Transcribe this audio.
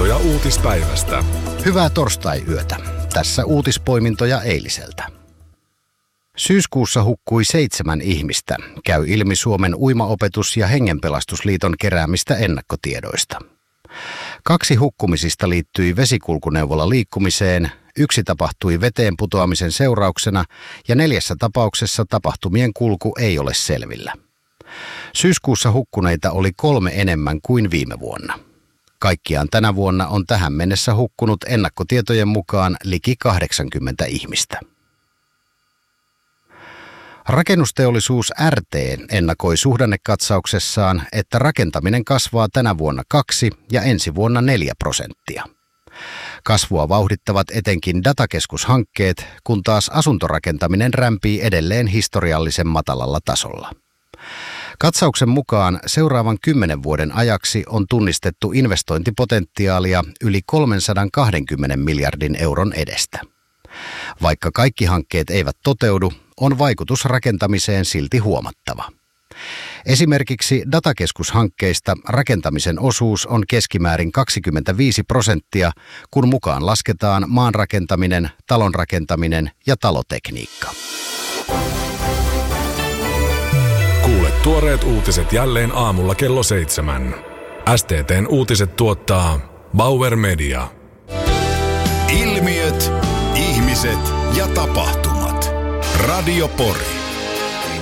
Poimintoja uutispäivästä. Hyvää torstai-yötä. Tässä uutispoimintoja eiliseltä. Syyskuussa hukkui 7 ihmistä, käy ilmi Suomen Uimaopetus- ja Hengenpelastusliiton keräämistä ennakkotiedoista. 2 hukkumisista liittyi vesikulkuneuvolla liikkumiseen, 1 tapahtui veteen putoamisen seurauksena ja 4 tapauksessa tapahtumien kulku ei ole selvillä. Syyskuussa hukkuneita oli 3 enemmän kuin viime vuonna. Kaikkiaan tänä vuonna on tähän mennessä hukkunut ennakkotietojen mukaan liki 80 ihmistä. Rakennusteollisuus RT ennakoi suhdannekatsauksessaan, että rakentaminen kasvaa tänä vuonna 2 ja ensi vuonna 4%. Kasvua vauhdittavat etenkin datakeskushankkeet, kun taas asuntorakentaminen rämpii edelleen historiallisen matalalla tasolla. Katsauksen mukaan seuraavan 10 vuoden ajaksi on tunnistettu investointipotentiaalia yli 320 miljardin euron edestä. Vaikka kaikki hankkeet eivät toteudu, on vaikutus rakentamiseen silti huomattava. Esimerkiksi datakeskushankkeista rakentamisen osuus on keskimäärin 25%, kun mukaan lasketaan maanrakentaminen, talonrakentaminen ja talotekniikka. Kuule tuoreet uutiset jälleen aamulla kello 7. STT:n uutiset tuottaa Bauer Media. Ilmiöt, ihmiset ja tapahtumat. Radio Pori.